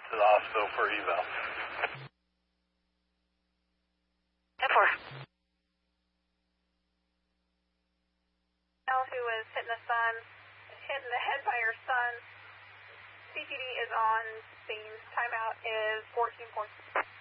to the hospital for eval. 10-4. Who was hitting the sun, hit in the head by her son. CPD is on scene. Timeout is 14 points.